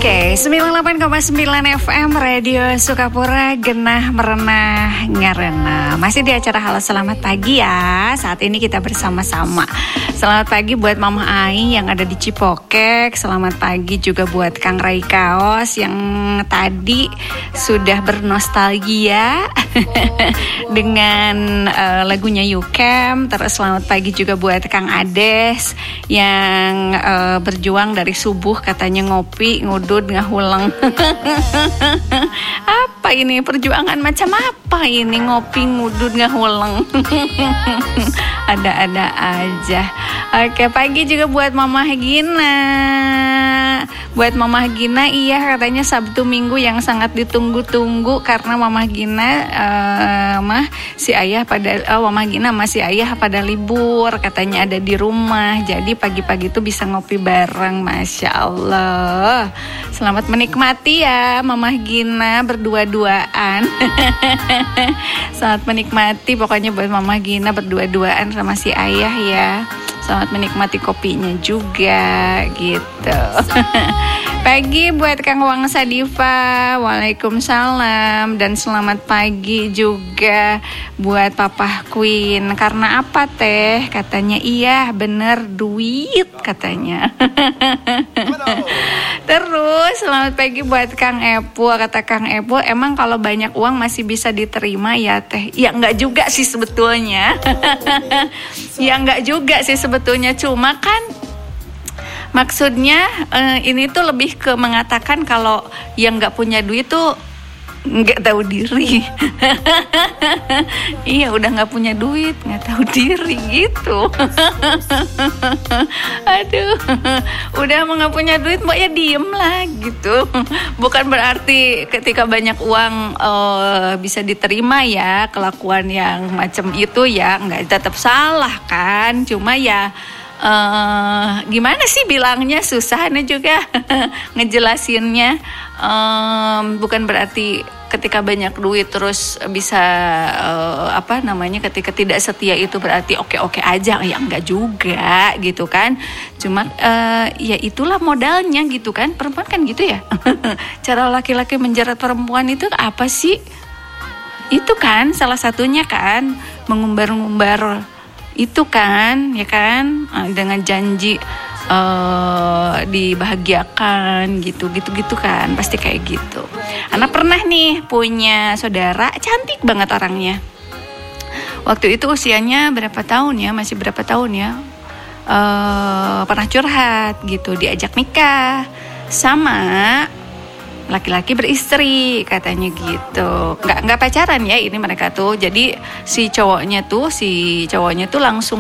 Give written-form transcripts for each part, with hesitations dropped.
Oke, 98,9 FM Radio Sukapura, genah merenah ngarena. Masih di acara Halo Selamat Pagi ya. Saat ini kita bersama-sama. Selamat pagi buat Mama Ai yang ada di Cipokek. Selamat pagi juga buat Kang Rai Kaos yang tadi sudah bernostalgia dengan lagunya Yukem. Terus selamat pagi juga buat Kang Ades yang berjuang dari subuh, katanya ngopi, ngudud, ngahulang. Apa ini perjuangan macam apa ini, ngopi, ngudud, ngahulang? Ada-ada aja. Oke, pagi juga buat Mama Gina. Buat Mama Gina, iya katanya Sabtu Minggu yang sangat ditunggu-tunggu karena Mama Gina Mama Gina masih ayah pada libur, katanya ada di rumah. Jadi pagi-pagi itu bisa ngopi bareng, Masya Allah. Selamat menikmati ya Mama Gina berdua-duaan. Selamat menikmati pokoknya buat Mama Gina berdua-duaan sama si ayah ya. Selamat menikmati kopinya juga gitu. Pagi buat Kang Wangsa Diva, waalaikumsalam. Dan selamat pagi juga buat Papa Queen. Karena apa teh? Katanya iya bener duit katanya. Terus selamat pagi buat Kang Epo. Kata Kang Epo, emang kalau banyak uang masih bisa diterima ya teh? Ya enggak juga sih sebetulnya. Ya enggak juga sih sebetulnya, cuma kan maksudnya ini tuh lebih ke mengatakan kalau yang nggak punya duit tuh nggak tahu diri. Iya, udah nggak punya duit, nggak tahu diri gitu. Aduh, udah mau nggak punya duit, mbak ya diem lah gitu. Bukan berarti ketika banyak uang bisa diterima ya kelakuan yang macam itu ya, nggak, tetap salah kan. Cuma ya gimana sih bilangnya, susah nih juga ngejelasinnya. Bukan berarti ketika banyak duit terus bisa ketika tidak setia itu berarti oke-oke aja, ya enggak juga gitu kan. Cuma ya itulah modalnya gitu kan, perempuan kan gitu ya. Cara laki-laki menjerat perempuan itu apa sih? Itu kan salah satunya kan mengumbar-ngumbar itu kan, ya kan, dengan janji dibahagiakan gitu kan, pasti kayak gitu. Anak pernah nih punya saudara cantik banget orangnya. Waktu itu usianya berapa tahun ya, masih berapa tahun ya, pernah curhat gitu, diajak nikah sama laki-laki beristri katanya gitu. Nggak pacaran ya ini mereka tuh. Jadi si cowoknya tuh langsung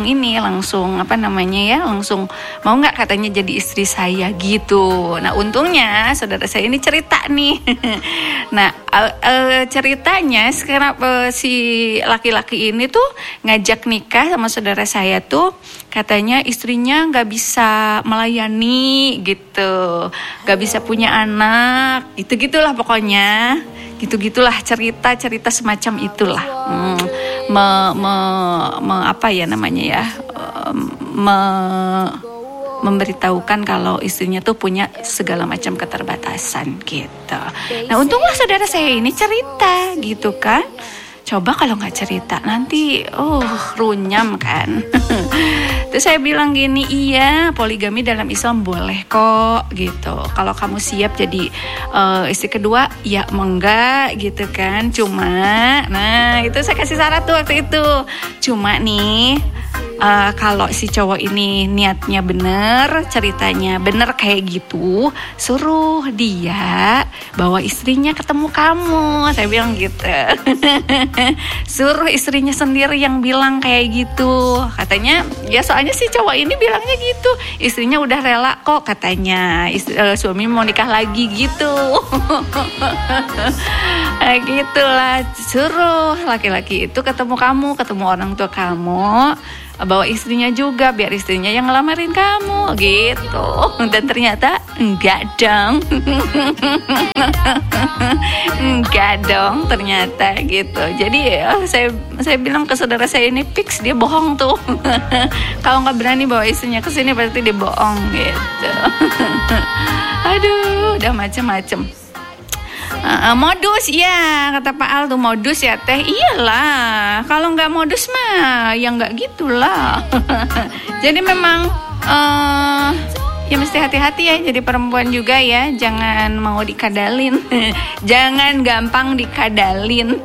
mau nggak katanya jadi istri saya gitu. Nah untungnya saudara saya ini cerita nih. Nah ceritanya sekarang si laki-laki ini tuh ngajak nikah sama saudara saya tuh, katanya istrinya nggak bisa melayani gitu, nggak bisa punya anak. Gitu-gitulah pokoknya, gitu-gitulah cerita semacam itulah. Memberitahukan kalau istrinya tuh punya segala macam keterbatasan gitu. Nah untunglah saudara saya ini cerita gitu kan. Coba kalau nggak cerita nanti runyam kan. Terus saya bilang gini, iya poligami dalam Islam boleh kok gitu. Kalau kamu siap jadi istri kedua ya enggak gitu kan. Cuma itu saya kasih syarat tuh waktu itu. Cuma nih kalau si cowok ini niatnya bener, ceritanya bener kayak gitu, suruh dia bawa istrinya ketemu kamu. Saya bilang gitu. Suruh istrinya sendiri yang bilang kayak gitu. Katanya ya soalnya si cowok ini bilangnya gitu, istrinya udah rela kok katanya, suami mau nikah lagi gitu. Gitulah, suruh laki-laki itu ketemu orang tua kamu, bawa istrinya juga biar istrinya yang ngelamarin kamu gitu. Dan ternyata enggak dong ternyata gitu. Jadi saya bilang ke saudara saya ini fix dia bohong tuh. Kalau nggak berani bawa istrinya ke sini berarti dia bohong gitu. Aduh, udah macem-macem. Modus ya, kata Pak Al tuh, modus ya teh. Iyalah, kalau nggak modus mah ya nggak gitulah. Jadi memang ya mesti hati-hati ya jadi perempuan juga ya, jangan mau dikadalin. Jangan gampang dikadalin.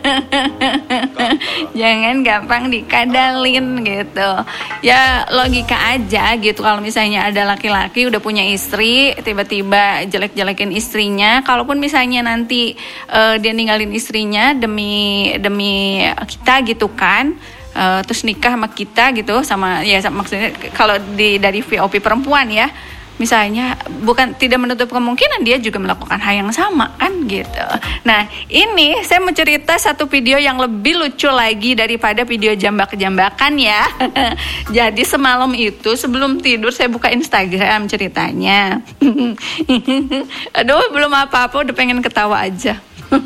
Jangan gampang dikadalin gitu. Ya logika aja gitu, kalau misalnya ada laki-laki udah punya istri, tiba-tiba jelek-jelekin istrinya, kalaupun misalnya nanti dia ninggalin istrinya demi kita gitu kan, terus nikah sama kita gitu, sama maksudnya kalau dari VOP perempuan ya, misalnya bukan tidak menutup kemungkinan dia juga melakukan hal yang sama kan gitu. Nah ini saya mau cerita satu video yang lebih lucu lagi daripada video jambak-jambakan ya. Jadi semalam itu sebelum tidur saya buka Instagram ceritanya. Aduh belum apa-apa udah pengen ketawa aja.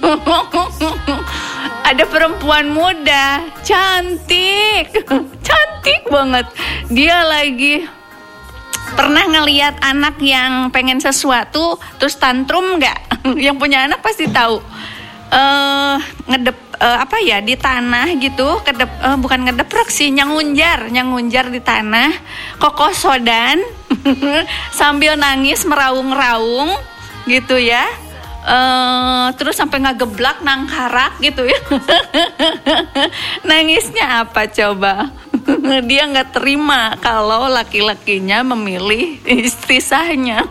Ada perempuan muda, cantik banget. Dia lagi pernah ngelihat anak yang pengen sesuatu terus tantrum nggak? Yang punya anak pasti tahu. Di tanah gitu, bukan ngedeprok sih, nyangunjar di tanah, kokosodan, sambil nangis meraung-raung gitu ya. Terus sampai ngegeblak nangkarak gitu ya. Nangisnya apa coba? Dia nggak terima kalau laki-lakinya memilih istri sahnya.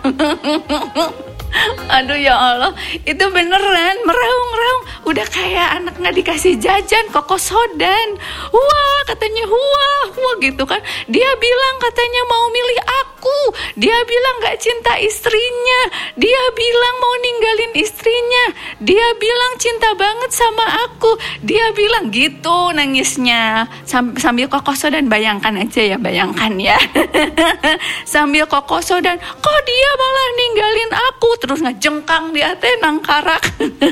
Aduh ya Allah, itu beneran meraung-raung, udah kayak anak nggak dikasih jajan, kokosodan. Wah katanya wah gitu kan. Dia bilang katanya mau milih aku, dia bilang nggak cinta istrinya, dia bilang mau ninggalin istrinya, dia bilang cinta banget sama aku, dia bilang gitu nangisnya sambil kokosodan. Bayangkan ya sambil kokosodan, kok dia malah ninggalin aku, terus ngejengkang di atas nangkarak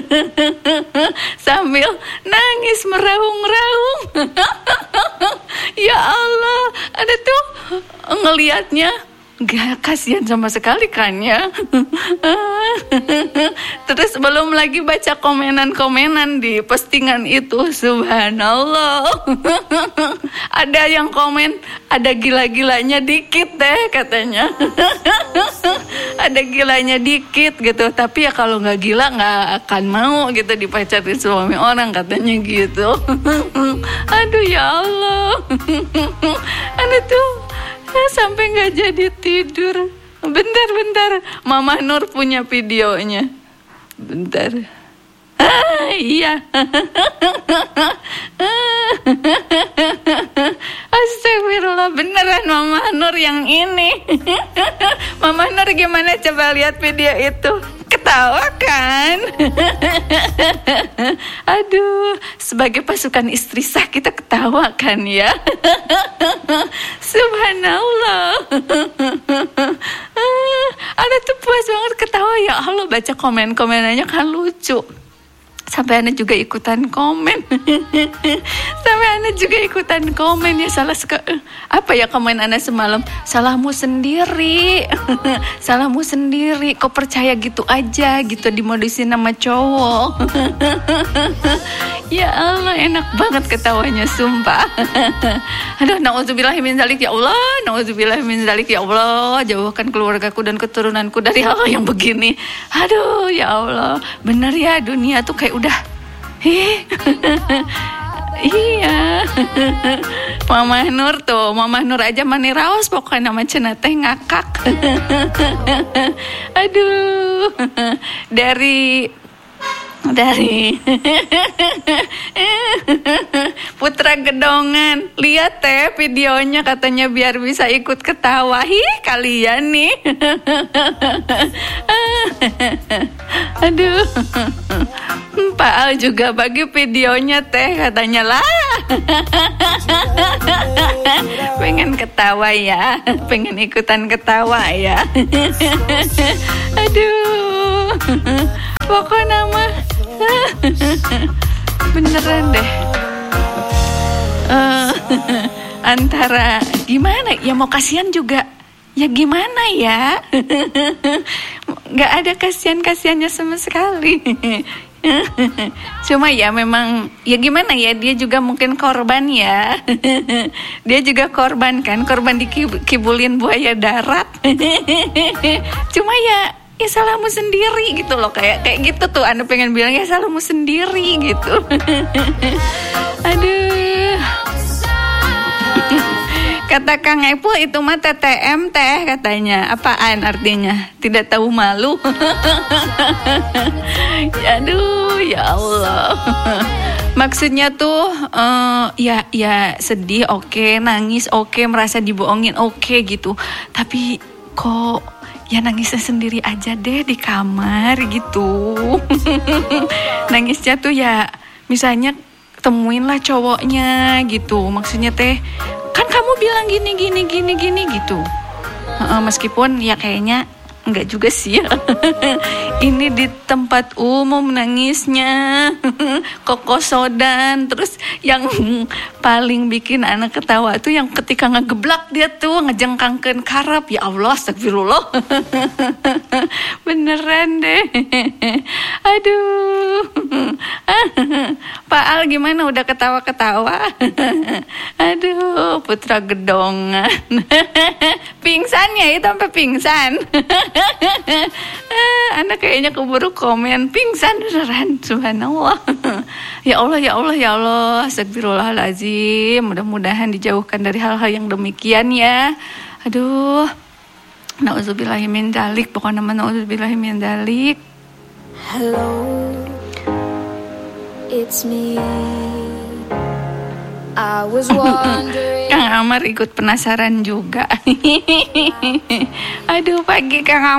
sambil nangis meraung-raung. Ya Allah, ada tuh ngelihatnya gak kasihan sama sekali kan ya. Terus belum lagi baca komenan di postingan itu, subhanallah. Ada yang komen, ada gila-gilanya dikit deh katanya. Ada gilanya dikit gitu, tapi ya kalau nggak gila nggak akan mau gitu dipacarin suami orang katanya gitu. Aduh ya Allah. Aduh tuh sampai nggak jadi tidur. Bentar, Mama Nur punya videonya. Bentar. Iya. Astagfirullah, beneran Mama Nur yang ini. Mama Nur gimana, coba lihat video itu. Ketawa kan? Aduh, sebagai pasukan istri sah kita ketawa kan ya. Subhanallah. Ada tuh puas banget ketawa, ya Allah, baca komen-komenannya kan lucu. Sampai Ana juga ikutan komen. Ya apa ya komen Ana semalam? Salahmu sendiri. Salahmu sendiri. Kok percaya gitu aja gitu dimodusin nama cowok. Ya Allah, enak banget ketawanya sumpah. Aduh, na'udzubillah min dzalik ya Allah. Na'udzubillah min dzalik ya Allah. Jauhkan keluargaku dan keturunanku dari hal yang begini. Aduh ya Allah. Benar ya, dunia tuh kayak udah iya. Mama Nur aja mani raos pokoknya nama cenah teh ngakak. Aduh. Dari Putra Gedongan, lihat teh videonya katanya biar bisa ikut ketawa. Kalian nih. Aduh. Pak Al juga bagi videonya teh katanya lah. Pengen ketawa ya, pengen ikutan ketawa ya. Aduh. Pokoknya mah beneran deh. Antara gimana ya, mau kasihan juga ya gimana ya. nggak ada kasihan-kasihannya sama sekali. Cuma ya memang ya gimana ya, dia juga mungkin korban ya. Dia juga korban kan, korban dikibulin buaya darat. Cuma ya salahmu sendiri gitu loh, kayak gitu tuh. Anda pengen bilang ya salahmu sendiri gitu. Aduh. Kata Kang Epul itu mah TTM teh katanya. Apaan artinya? Tidak tahu malu. Aduh, ya Allah. Maksudnya tuh ya sedih oke, nangis oke, merasa dibohongin oke gitu. Tapi kok ya nangisnya sendiri aja deh di kamar gitu. Nangisnya tuh ya misalnya temuinlah cowoknya gitu. Maksudnya teh kan kamu bilang gini gitu. Meskipun ya kayaknya enggak juga sih ya. Ini di tempat umum nangisnya. Kokosodan. Terus yang paling bikin anak ketawa tuh yang ketika ngegeblak dia tuh ngejengkangkeun karap. Ya Allah, astagfirullah. Beneran deh. Aduh. Pak Al gimana, udah ketawa-ketawa? Aduh, putra gedongan. Pingsan ya, itu sampai pingsan. Anak kayaknya keburu komen pingsan beneran, subhanallah. Ya Allah, astagfirullahaladzim. Mudah-mudahan dijauhkan dari hal-hal yang demikian ya. Aduh, na'udzubillahi min dzalik, pokoknya na'udzubillahi min dzalik. Hello, it's me. I was wondering. Kang Amar ikut penasaran juga. Aduh, pagi Kang Amar.